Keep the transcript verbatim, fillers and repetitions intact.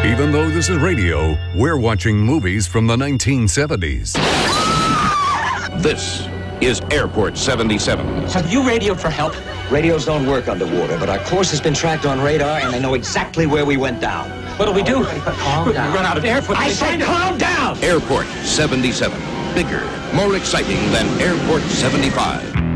Even though this is radio, we're watching movies from the nineteen seventies. This is Airport seventy-seven. Have you radioed for help? Radios don't work underwater, but our course has been tracked on radar, and they know exactly where we went down. What'll we do? Calm down. Run out of air? I said calm down! Airport seventy-seven. Bigger, more exciting than Airport seventy-five.